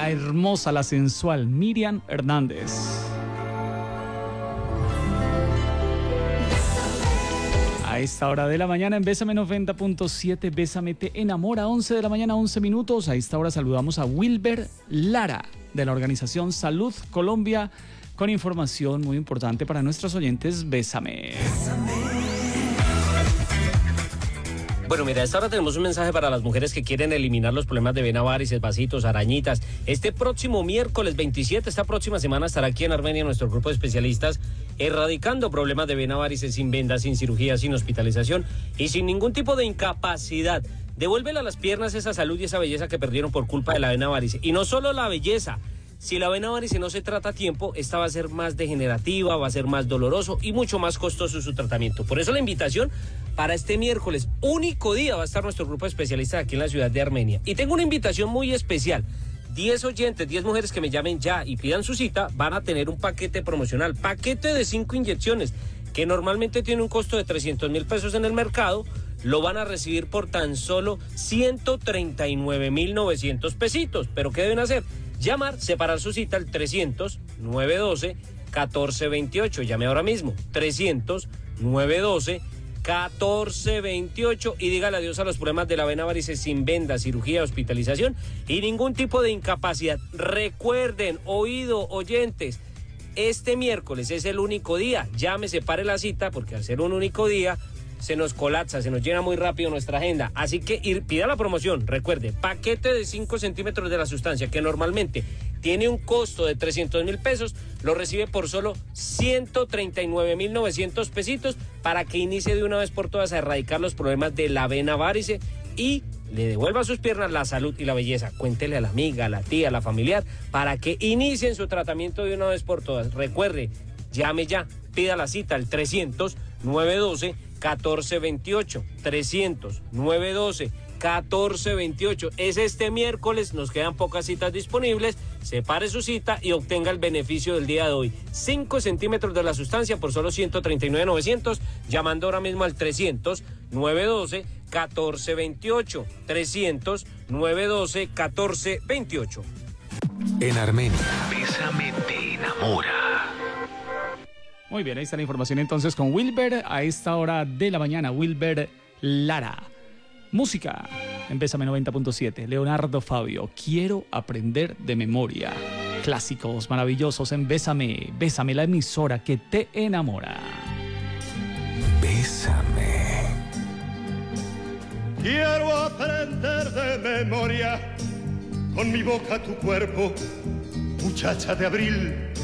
la hermosa, la sensual Miriam Hernández. A esta hora de la mañana en Bésame 90.7, Bésame te enamora, 11 de la mañana, 11 minutos. A esta hora saludamos a Wilber Lara, de la organización Salud Colombia, con información muy importante para nuestros oyentes. Bésame. Bueno, mira, a esta hora tenemos un mensaje para las mujeres que quieren eliminar los problemas de vena, varices, vasitos, arañitas. Este próximo miércoles 27, esta próxima semana, estará aquí en Armenia nuestro grupo de especialistas erradicando problemas de vena, varices, sin vendas, sin cirugía, sin hospitalización y sin ningún tipo de incapacidad. Devuélvele a las piernas esa salud y esa belleza que perdieron por culpa de la vena varice. Y no solo la belleza. Si la vena varice no se trata a tiempo, esta va a ser más degenerativa, va a ser más doloroso y mucho más costoso su tratamiento. Por eso la invitación para este miércoles, único día, va a estar nuestro grupo de especialistas aquí en la ciudad de Armenia. Y tengo una invitación muy especial. 10 oyentes, 10 mujeres que me llamen ya y pidan su cita, van a tener un paquete promocional, paquete de 5 inyecciones, que normalmente tiene un costo de 300,000 pesos en el mercado, lo van a recibir por tan solo 139,900 pesitos. ¿Pero qué deben hacer? Llamar, separar su cita al 300-912-1428. Llame ahora mismo, 300-912-1428 y dígale adiós a los problemas de la vena varice sin venda, cirugía, hospitalización y ningún tipo de incapacidad. Recuerden, oído, oyentes, este miércoles es el único día. Llame, separe la cita, porque al ser un único día se nos colapsa, se nos llena muy rápido nuestra agenda. Así que pida la promoción. Recuerde, paquete de 5 centímetros de la sustancia, que normalmente tiene un costo de 300,000 pesos, lo recibe por solo 139,900 pesitos para que inicie de una vez por todas a erradicar los problemas de la vena varice y le devuelva a sus piernas la salud y la belleza. Cuéntele a la amiga, a la tía, a la familiar, para que inicien su tratamiento de una vez por todas. Recuerde, llame ya, pida la cita al 300-912-1428, 300-912-1428. Es este miércoles, nos quedan pocas citas disponibles. Separe su cita y obtenga el beneficio del día de hoy. 5 centímetros de la sustancia por solo 139,900, llamando ahora mismo al 300-912-1428, 300-912-1428. En Armenia, Bésame te enamora. Muy bien, ahí está la información entonces con Wilber a esta hora de la mañana. Wilber Lara. Música en Bésame 90.7. Leonardo Fabio, quiero aprender de memoria. Clásicos maravillosos en Bésame. Bésame, la emisora que te enamora. Bésame. Quiero aprender de memoria con mi boca tu cuerpo, muchacha de abril.